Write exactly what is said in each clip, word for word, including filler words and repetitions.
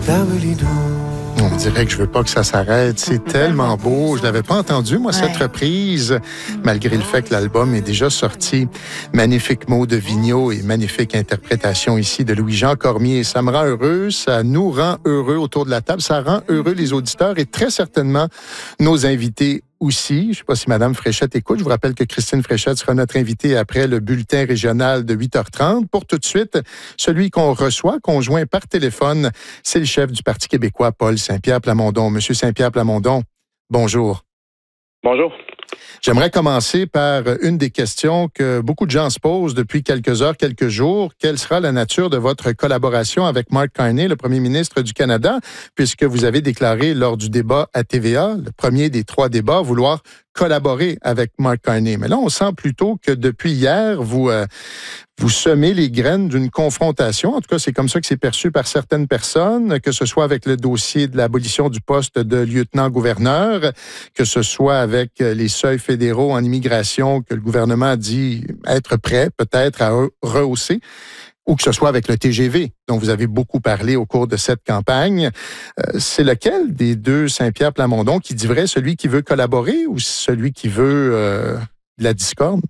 On dirait que je veux pas que ça s'arrête. C'est tellement beau. Je l'avais pas entendu, moi, cette Ouais. reprise, malgré le fait que l'album est déjà sorti. Magnifique mot de Vigneault et magnifique interprétation ici de Louis-Jean Cormier. Ça me rend heureux, ça nous rend heureux autour de la table, ça rend heureux les auditeurs et très certainement nos invités aussi. Je ne sais pas si Mme Fréchette écoute. Je vous rappelle que Christine Fréchette sera notre invitée après le bulletin régional de huit heures trente. Pour tout de suite, celui qu'on reçoit, qu'on joint par téléphone, c'est le chef du Parti québécois, Paul Saint-Pierre Plamondon. Monsieur Saint-Pierre Plamondon, bonjour. Bonjour. J'aimerais commencer par une des questions que beaucoup de gens se posent depuis quelques heures, quelques jours. Quelle sera la nature de votre collaboration avec Mark Carney, le premier ministre du Canada, puisque vous avez déclaré lors du débat à T V A, le premier des trois débats, vouloir collaborer avec Mark Carney. Mais là, on sent plutôt que depuis hier, vous, euh, vous semez les graines d'une confrontation. En tout cas, c'est comme ça que c'est perçu par certaines personnes, que ce soit avec le dossier de l'abolition du poste de lieutenant-gouverneur, que ce soit avec les seuils fédéraux en immigration que le gouvernement a dit être prêt peut-être à rehausser, ou que ce soit avec le T G V, dont vous avez beaucoup parlé au cours de cette campagne. Euh, c'est lequel des deux Saint-Pierre Plamondon qui dit vrai, celui qui veut collaborer ou celui qui veut euh, de la discorde?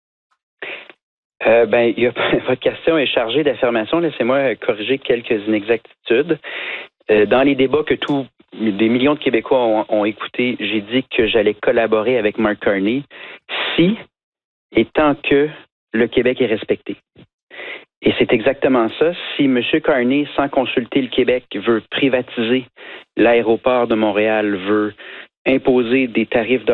Euh, ben, il y a, votre question est chargée d'affirmations. Laissez-moi corriger quelques inexactitudes. Euh, dans les débats que tous des millions de Québécois ont, ont écoutés, j'ai dit que j'allais collaborer avec Mark Carney si et tant que le Québec est respecté. Et c'est exactement ça. Si M. Carney, sans consulter le Québec, veut privatiser l'aéroport de Montréal, veut imposer des tarifs de